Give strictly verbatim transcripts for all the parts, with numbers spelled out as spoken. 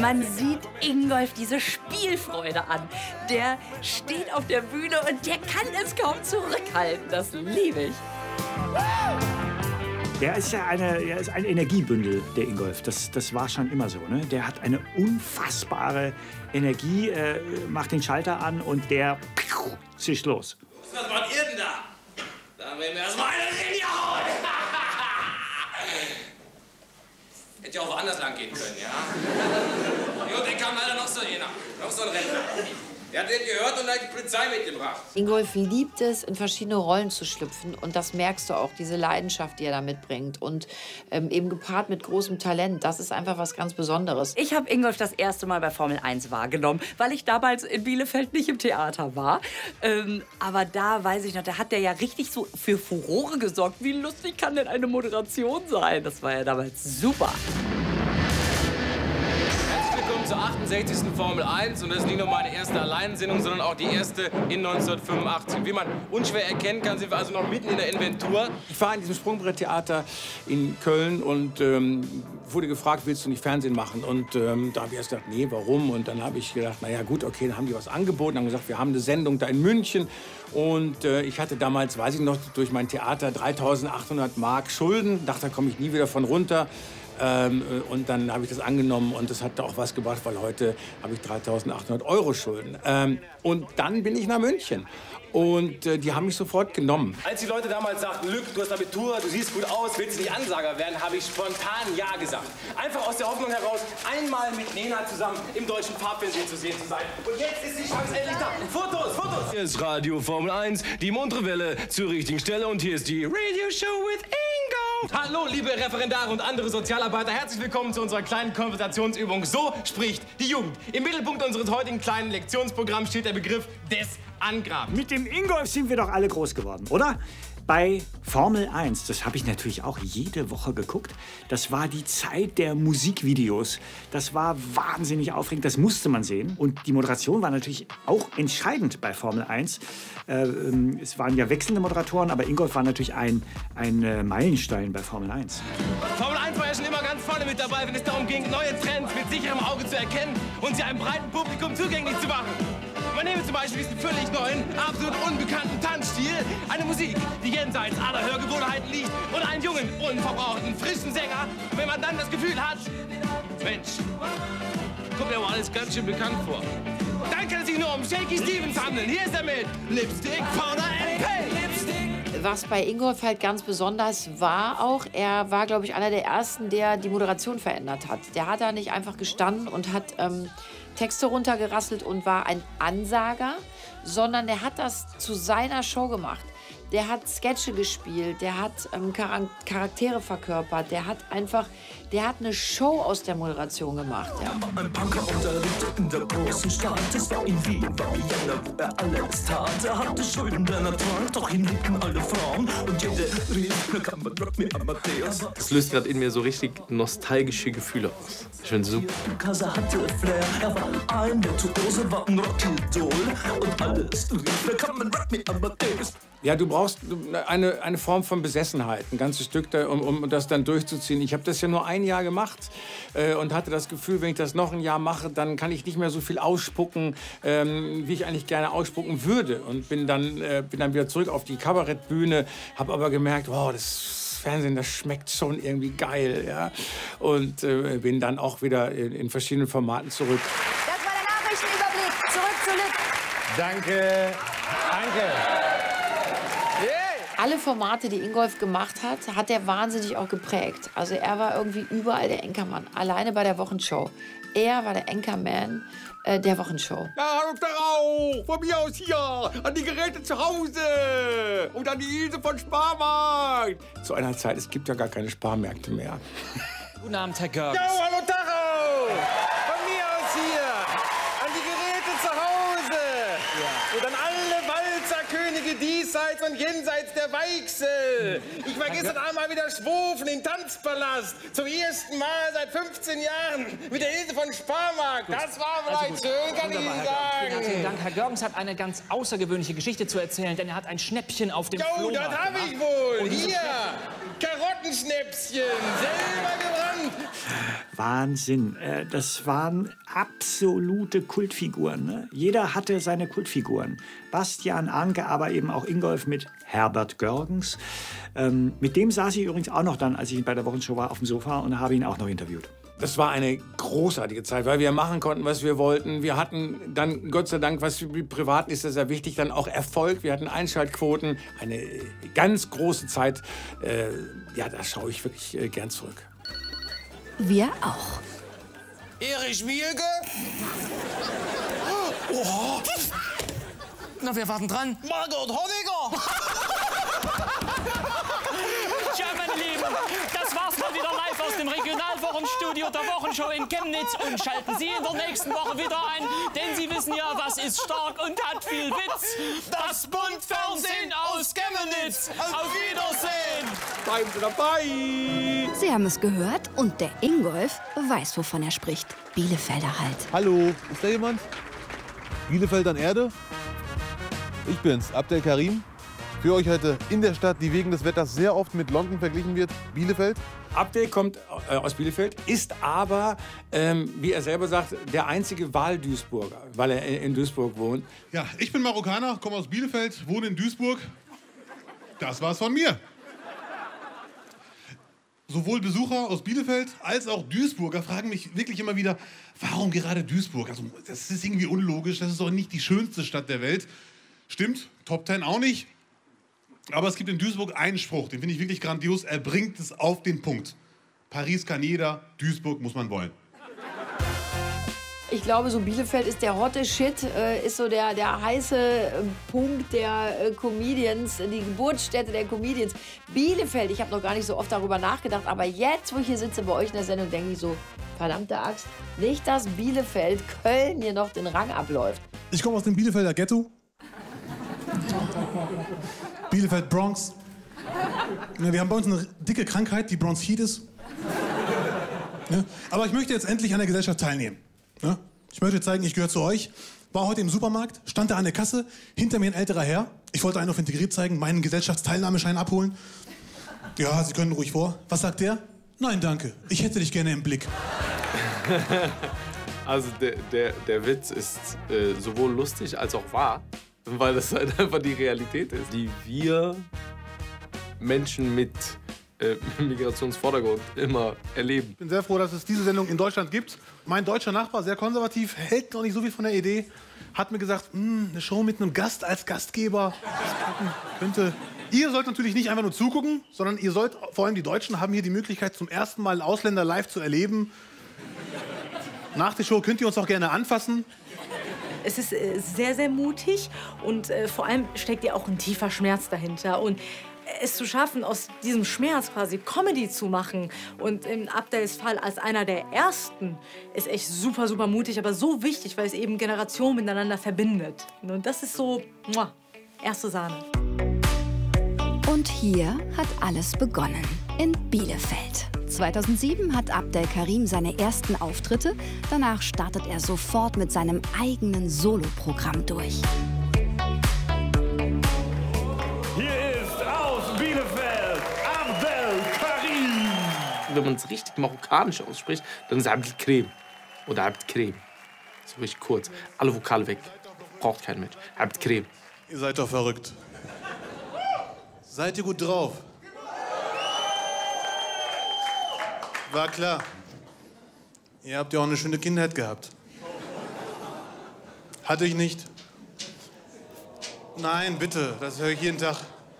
Man sieht Ingolf diese Spielfreude an. Der steht auf der Bühne und der kann es kaum zurückhalten. Das liebe ich. Der ist ja eine, er ist ein Energiebündel, der Ingolf. Das, das war schon immer so. Ne? Der hat eine unfassbare Energie, äh, macht den Schalter an und der zischt los. Was macht ihr denn da? Da werden wir erstmal eine reingehauen. Hätte ja auch woanders lang gehen können, ja? Und den kam leider noch so einer, noch so ein Rentner. Der hat den gehört und hat die Polizei mitgebracht. Ingolf liebt es, in verschiedene Rollen zu schlüpfen. Und das merkst du auch, diese Leidenschaft, die er da mitbringt. Und ähm, eben gepaart mit großem Talent. Das ist einfach was ganz Besonderes. Ich habe Ingolf das erste Mal bei Formel eins wahrgenommen, weil ich damals in Bielefeld nicht im Theater war. Ähm, aber da weiß ich noch, da hat der ja richtig so für Furore gesorgt. Wie lustig kann denn eine Moderation sein? Das war ja damals super. Zur achtundsechzigsten Formel eins und das ist nicht nur meine erste Alleinsendung, sondern auch die erste in neunzehnhundertfünfundachtzig. Wie man unschwer erkennen kann, sind wir also noch mitten in der Inventur. Ich war in diesem Sprungbretttheater in Köln und ähm, wurde gefragt, willst du nicht Fernsehen machen? Und ähm, da habe ich erst gedacht, nee, warum? Und dann habe ich gedacht, naja gut, okay, dann haben die was angeboten, haben gesagt, wir haben eine Sendung da in München. Und äh, ich hatte damals, weiß ich noch, durch mein Theater dreitausendachthundert Mark Schulden. Dachte, da komme ich nie wieder von runter. Ähm, und dann habe ich das angenommen und das hat auch was gebracht, weil heute habe ich dreitausendachthundert Euro Schulden. Ähm, und dann bin ich nach München und äh, die haben mich sofort genommen. Als die Leute damals sagten, Lück, du hast Abitur, du siehst gut aus, willst du nicht Ansager werden, habe ich spontan Ja gesagt. Einfach aus der Hoffnung heraus, einmal mit Nena zusammen im deutschen Farbfernsehen zu sehen zu sein. Und jetzt ist die Chance endlich da. Fotos, Fotos! Hier ist Radio Formel eins, die muntere Welle zur richtigen Stelle und hier ist die Radio Show with Ingo. Hallo, liebe Referendare und andere Sozialarbeiter. Herzlich willkommen zu unserer kleinen Konversationsübung. So spricht die Jugend. Im Mittelpunkt unseres heutigen kleinen Lektionsprogramms steht der Begriff des Angrabens. Mit dem Ingolf sind wir doch alle groß geworden, oder? Bei Formel eins, das habe ich natürlich auch jede Woche geguckt, das war die Zeit der Musikvideos. Das war wahnsinnig aufregend, das musste man sehen. Und die Moderation war natürlich auch entscheidend bei Formel eins. Äh, es waren ja wechselnde Moderatoren, aber Ingolf war natürlich ein, ein äh, Meilenstein bei Formel eins. Formel eins war ja schon immer ganz vorne mit dabei, wenn es darum ging, neue Trends mit sicherem Auge zu erkennen und sie einem breiten Publikum zugänglich zu machen. Man nehme zum Beispiel diesen völlig neuen, absolut unbekannten Tanzstil. Eine Musik, die jenseits aller Hörgewohnheiten liegt und einen jungen, unverbrauchten, frischen Sänger. Und wenn man dann das Gefühl hat, Mensch, kommt mir aber alles ganz schön bekannt vor. Dann kann es sich nur um Shaky Stevens handeln. Hier ist er mit Lipstick Powder and Paint. Was bei Ingolf halt ganz besonders war auch, er war, glaube ich, einer der Ersten, der die Moderation verändert hat. Der hat da nicht einfach gestanden und hat ähm, Texte runtergerasselt und war ein Ansager, sondern der hat das zu seiner Show gemacht. Der hat Sketche gespielt, der hat ähm, Charaktere verkörpert, der hat einfach, der hat eine Show aus der Moderation gemacht. Ja. Ein Punker unterrichtete in der großen Stadt. Es war in Wien, war Vienna, wo er alles tat. Er hatte Schulden, der Natur, doch ihn liebten alle Frauen. Und jede rief, na kann man rock me Amadeus. Das löst gerade in mir so richtig nostalgische Gefühle aus. Ich finde super. Kasa hatte Flair, er war ein Virtuose, war ein Rockidol. Und alles rief, na kann man rock me Amadeus. Ja, du brauchst eine, eine Form von Besessenheit, ein ganzes Stück, da, um, um das dann durchzuziehen. Ich habe das ja nur ein Jahr gemacht äh, und hatte das Gefühl, wenn ich das noch ein Jahr mache, dann kann ich nicht mehr so viel ausspucken, ähm, wie ich eigentlich gerne ausspucken würde. Und bin dann, äh, bin dann wieder zurück auf die Kabarettbühne, habe aber gemerkt, wow, das Fernsehen, das schmeckt schon irgendwie geil. Ja? Und äh, bin dann auch wieder in, in verschiedenen Formaten zurück. Das war der Nachrichtenüberblick. Zurück zu Lück. Danke, danke. Alle Formate, die Ingolf gemacht hat, hat er wahnsinnig auch geprägt. Also er war irgendwie überall der Anchormann, alleine bei der Wochenshow. Er war der Anchorman äh, der Wochenshow. Ja, hallo Rauch, von mir aus hier, an die Geräte zu Hause und an die Ilse von Sparmarkt. Zu einer Zeit, es gibt ja gar keine Sparmärkte mehr. Guten Abend, Herr Görgs. Ja, hallo Tacho! Von mir aus hier, an die Geräte zu Hause. Ja. Und an alle Walzerkönige diesseits und jenseits der Weichsel. Ich war gestern einmal wieder schwofen im Tanzpalast. Zum ersten Mal seit fünfzehn Jahren mit der Hilfe von Sparmarkt. Gut. Das war vielleicht Also schön, kann ich Ihnen Herr sagen. Vielen herzlichen Dank. Herr Görgens hat eine ganz außergewöhnliche Geschichte zu erzählen, denn er hat ein Schnäppchen auf dem Jo, Flohmarkt das habe ich gemacht. wohl. Und dieses Hier, Karottenschnäppchen, selber gebrannt. Wahnsinn. Äh, das waren absolute Kultfiguren. Ne? Jeder hatte seine Kultfiguren. Bastian, Anke, aber eben auch Ingolf mit Herbert Görgens. Ähm, mit dem saß ich übrigens auch noch dann, als ich bei der Wochenshow war, auf dem Sofa und habe ihn auch noch interviewt. Das war eine großartige Zeit, weil wir machen konnten, was wir wollten. Wir hatten dann, Gott sei Dank, was privat ist, das sehr wichtig, dann auch Erfolg. Wir hatten Einschaltquoten, eine ganz große Zeit. Äh, ja, da schaue ich wirklich äh, gern zurück. Wir auch. Erich Mielke? Oh. Na, wir warten dran. Margot Honecker! Tja, meine Lieben, das war's mal wieder live aus dem Regionalwochenstudio der Wochenshow in Chemnitz. Und schalten Sie in der nächsten Woche wieder ein, denn Sie wissen ja, was ist stark und hat viel Witz. Das Bundfernsehen aus Chemnitz. Auf Wiedersehen. Bleiben Sie dabei. Sie haben es gehört und der Ingolf weiß, wovon er spricht. Bielefelder halt. Hallo, ist da jemand? Bielefeld an Erde? Ich bin's, Abdel Karim. Für euch heute in der Stadt, die wegen des Wetters sehr oft mit London verglichen wird, Bielefeld. Abdel kommt äh, aus Bielefeld, ist aber, ähm, wie er selber sagt, der einzige Wahl-Duisburger, weil er in Duisburg wohnt. Ja, ich bin Marokkaner, komme aus Bielefeld, wohne in Duisburg. Das war's von mir. Sowohl Besucher aus Bielefeld als auch Duisburger fragen mich wirklich immer wieder, warum gerade Duisburg? Also, das ist irgendwie unlogisch, das ist doch nicht die schönste Stadt der Welt. Stimmt, Top Ten auch nicht. Aber es gibt in Duisburg einen Spruch, den finde ich wirklich grandios. Er bringt es auf den Punkt. Paris kann jeder, Duisburg muss man wollen. Ich glaube, so Bielefeld ist der hotte Shit, äh, ist so der, der heiße äh, Punkt der äh, Comedians, die Geburtsstätte der Comedians. Bielefeld, ich habe noch gar nicht so oft darüber nachgedacht, aber jetzt, wo ich hier sitze bei euch in der Sendung, denke ich so, verdammte Axt, nicht, dass Bielefeld Köln hier noch den Rang abläuft. Ich komme aus dem Bielefelder Ghetto. Bielefeld Bronx. Ja, wir haben bei uns eine dicke Krankheit, die Bronchitis. Ja, aber ich möchte jetzt endlich an der Gesellschaft teilnehmen. Ja, ich möchte zeigen, ich gehöre zu euch. War heute im Supermarkt, stand da an der Kasse, hinter mir ein älterer Herr. Ich wollte einen auf integriert zeigen, meinen Gesellschaftsteilnahmeschein abholen. Ja, Sie können ruhig vor. Was sagt der? Nein, danke. Ich hätte dich gerne im Blick. Also der, der, der Witz ist äh, sowohl lustig als auch wahr. Weil das halt einfach die Realität ist, die wir Menschen mit äh, Migrationsvordergrund immer erleben. Ich bin sehr froh, dass es diese Sendung in Deutschland gibt. Mein deutscher Nachbar, sehr konservativ, hält noch nicht so viel von der Idee. Hat mir gesagt, eine Show mit einem Gast als Gastgeber, das könnte... Ihr sollt natürlich nicht einfach nur zugucken, sondern ihr sollt, vor allem die Deutschen, haben hier die Möglichkeit, zum ersten Mal einen Ausländer live zu erleben. Nach der Show könnt ihr uns auch gerne anfassen. Es ist äh, sehr, sehr mutig und äh, vor allem steckt ja auch ein tiefer Schmerz dahinter. Und es zu schaffen, aus diesem Schmerz quasi Comedy zu machen und in Abdels Fall als einer der Ersten, ist echt super, super mutig, aber so wichtig, weil es eben Generationen miteinander verbindet. Und das ist so, muah, erste Sahne. Und hier hat alles begonnen, in Bielefeld. zweitausendsieben hat Abdel Karim seine ersten Auftritte. Danach startet er sofort mit seinem eigenen Soloprogramm durch. Hier ist aus Bielefeld Abdel Karim. Wenn man es richtig marokkanisch ausspricht, dann ist es Abdel Karim oder Abdel Karim. So richtig kurz. Alle Vokale weg. Braucht kein Mensch. Abdel Karim. Ihr seid doch verrückt. Seid ihr gut drauf? War klar. Ihr habt ja auch eine schöne Kindheit gehabt. Hatte ich nicht. Nein, bitte, das höre ich jeden Tag.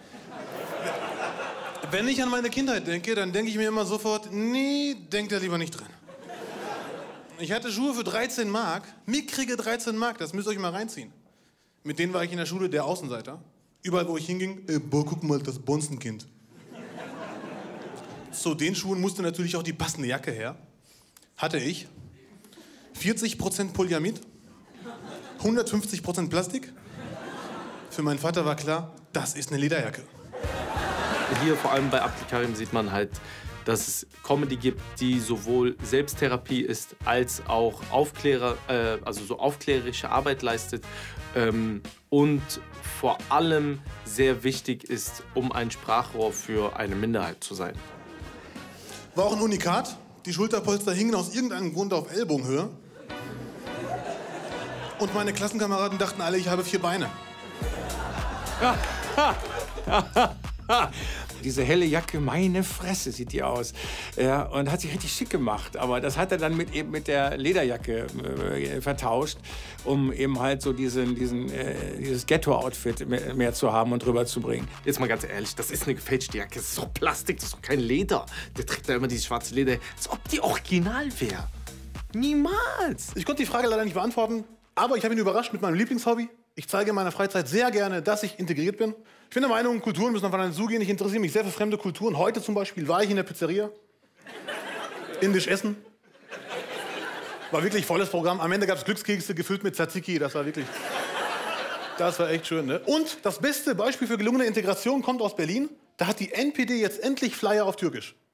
Wenn ich an meine Kindheit denke, dann denke ich mir immer sofort, nee, denkt da lieber nicht dran. Ich hatte Schuhe für dreizehn Mark, mickrige dreizehn Mark, das müsst ihr euch mal reinziehen. Mit denen war ich in der Schule der Außenseiter. Überall, wo ich hinging, äh, boah, guck mal, das Bonzenkind. Zu den Schuhen musste natürlich auch die passende Jacke her. Hatte ich. vierzig Prozent Polyamid, hundertfünfzig Prozent Plastik. Für meinen Vater war klar, das ist eine Lederjacke. Hier vor allem bei Abdel Karim sieht man halt, dass es Comedy gibt, die sowohl Selbsttherapie ist, als auch Aufklärer, äh, also so aufklärerische Arbeit leistet ähm, und vor allem sehr wichtig ist, um ein Sprachrohr für eine Minderheit zu sein. War auch ein Unikat. Die Schulterpolster hingen aus irgendeinem Grund auf Ellbogenhöhe. Und meine Klassenkameraden dachten alle, ich habe vier Beine. Diese helle Jacke, meine Fresse sieht die aus. Ja, und hat sich richtig schick gemacht. Aber das hat er dann mit, eben mit der Lederjacke äh, vertauscht, um eben halt so diesen, diesen, äh, dieses Ghetto-Outfit mehr, mehr zu haben und rüberzubringen. Jetzt mal ganz ehrlich, das ist eine gefälschte Jacke. Das ist doch Plastik, das ist doch kein Leder. Der trägt da immer dieses schwarze Leder, als ob die original wäre. Niemals. Ich konnte die Frage leider nicht beantworten, aber ich habe ihn überrascht mit meinem Lieblingshobby. Ich zeige in meiner Freizeit sehr gerne, dass ich integriert bin. Ich bin der Meinung, Kulturen müssen aufeinander zugehen. Ich interessiere mich sehr für fremde Kulturen. Heute zum Beispiel war ich in der Pizzeria. Indisch essen. War wirklich volles Programm. Am Ende gab es Glückskekse gefüllt mit Tzatziki. Das war wirklich... Das war echt schön, ne? Und das beste Beispiel für gelungene Integration kommt aus Berlin. Da hat die N P D jetzt endlich Flyer auf Türkisch.